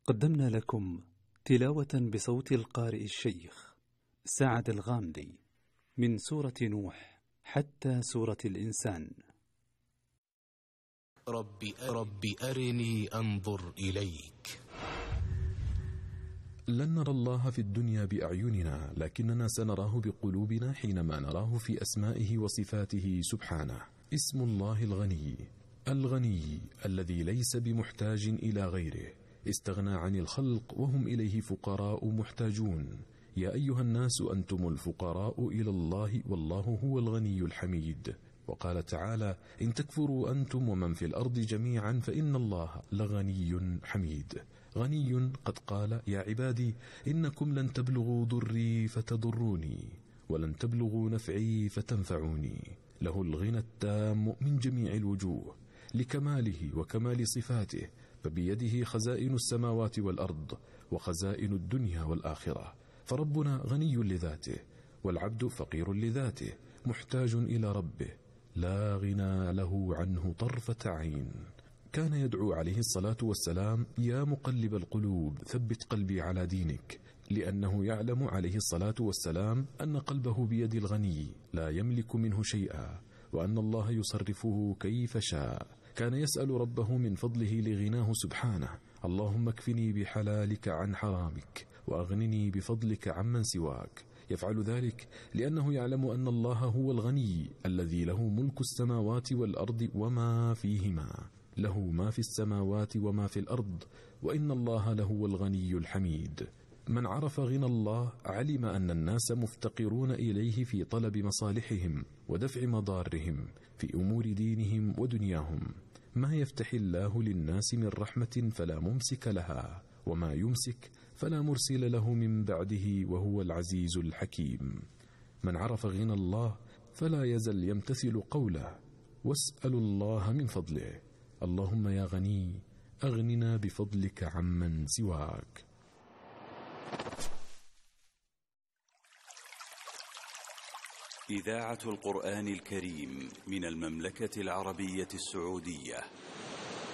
قدمنا لكم تلاوة بصوت القارئ الشيخ سعد الغامدي من سورة نوح حتى سورة الإنسان. رب أرني أنظر إليك. لن نرى الله في الدنيا بأعيننا، لكننا سنراه بقلوبنا حينما نراه في أسمائه وصفاته سبحانه. اسم الله الغني، الغني الذي ليس بمحتاج إلى غيره، استغنى عن الخلق وهم إليه فقراء محتاجون. يا أيها الناس أنتم الفقراء إلى الله والله هو الغني الحميد. وقال تعالى: إن تكفروا أنتم ومن في الأرض جميعا فإن الله لغني حميد. غني قد قال: يا عبادي إنكم لن تبلغوا ضري فتضروني ولن تبلغوا نفعي فتنفعوني. له الغنى التام من جميع الوجوه لكماله وكمال صفاته، فبيده خزائن السماوات والأرض وخزائن الدنيا والآخرة. فربنا غني لذاته، والعبد فقير لذاته محتاج إلى ربه لا غنى له عنه طرفة عين. كان يدعو عليه الصلاة والسلام: يا مقلب القلوب ثبت قلبي على دينك، لأنه يعلم عليه الصلاة والسلام أن قلبه بيد الغني لا يملك منه شيئا، وأن الله يصرفه كيف شاء. كان يسأل ربه من فضله لغناه سبحانه: اللهم اكفني بحلالك عن حرامك وأغنني بفضلك عمن سواك. يفعل ذلك لأنه يعلم أن الله هو الغني الذي له ملك السماوات والأرض وما فيهما، له ما في السماوات وما في الأرض، وإن الله لهو الغني الحميد. من عرف غنى الله علم أن الناس مفتقرون إليه في طلب مصالحهم ودفع مضارهم في أمور دينهم ودنياهم. ما يفتح الله للناس من رحمة فلا ممسك لها، وما يمسك فلا مرسل له من بعده، وهو العزيز الحكيم. من عرف غنى الله فلا يزل يمتثل قوله: واسألوا الله من فضله. اللهم يا غني أغننا بفضلك عمن سواك. إذاعة القرآن الكريم من المملكة العربية السعودية.